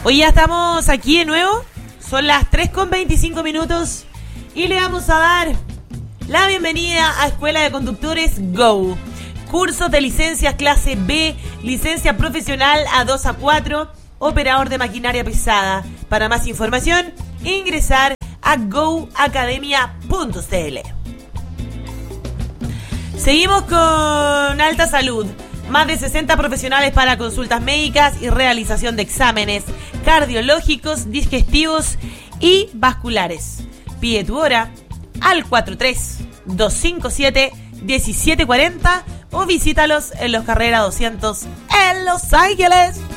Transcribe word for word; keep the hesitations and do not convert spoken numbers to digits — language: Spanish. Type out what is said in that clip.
Hoy ya estamos aquí de nuevo. Son las tres con veinticinco minutos y le vamos a dar la bienvenida a Escuela de Conductores Go. Cursos de licencias clase B, licencia profesional A dos a cuatro, operador de maquinaria pesada. Para más información, ingresar a go academia punto c l. Seguimos con Alta Salud. Más de sesenta profesionales para consultas médicas y realización de exámenes cardiológicos, digestivos y vasculares. Pide tu hora al cuatro tres dos cinco siete uno siete cuatro cero o visítalos en Los Carrera doscientos en Los Ángeles.